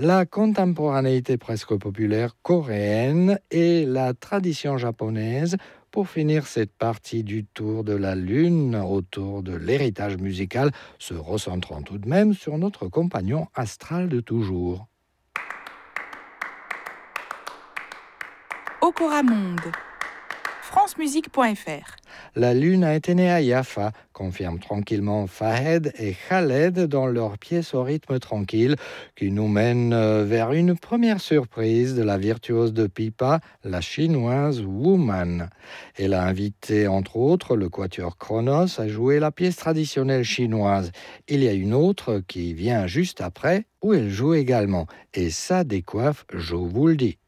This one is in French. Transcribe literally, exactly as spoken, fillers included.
la contemporanéité presque populaire coréenne et la tradition japonaise pour finir cette partie du tour de la Lune autour de l'héritage musical, se recentrant tout de même sur notre compagnon astral de toujours. Okora Monde, france musique point f r. La Lune a été née à Jaffa, confirment tranquillement Fahed et Khaled dans leur pièce au rythme tranquille qui nous mène vers une première surprise de la virtuose de pipa, la chinoise Woman. Elle a invité entre autres le quatuor Kronos à jouer la pièce traditionnelle chinoise. Il y a une autre qui vient juste après où elle joue également et ça décoiffe, je vous le dis.